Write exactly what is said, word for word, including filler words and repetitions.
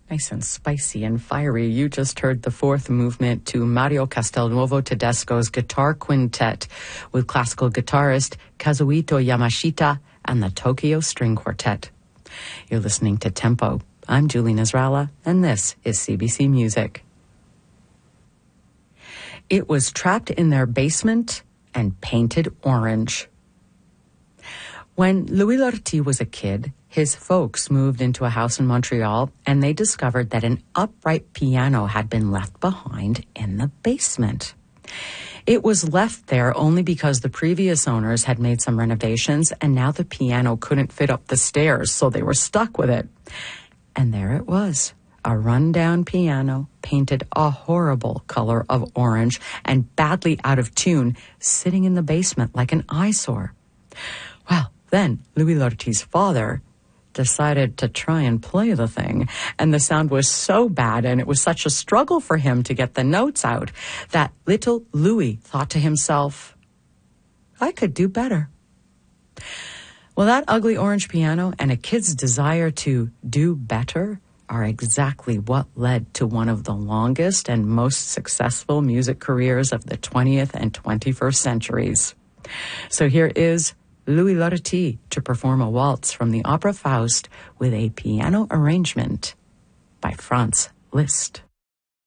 Nice and spicy and fiery. You just heard the fourth movement to Mario Castelnuovo Tedesco's Guitar Quintet with classical guitarist Kazuhito Yamashita and the Tokyo String Quartet. You're listening to Tempo. I'm Julie Nasrallah, and this is C B C Music. It was trapped in their basement and painted orange. When Louis Lortie was a kid, his folks moved into a house in Montreal, and they discovered that an upright piano had been left behind in the basement. It was left there only because the previous owners had made some renovations, and now the piano couldn't fit up the stairs, so they were stuck with it. And there it was, a rundown piano painted a horrible color of orange and badly out of tune, sitting in the basement like an eyesore. Well, then Louis Lortie's father decided to try and play the thing, and the sound was so bad and it was such a struggle for him to get the notes out that little Louis thought to himself, I could do better. Well, that ugly orange piano and a kid's desire to do better are exactly what led to one of the longest and most successful music careers of the twentieth and twenty-first centuries. So here is Louis Lortie to perform a waltz from the opera Faust with a piano arrangement by Franz Liszt.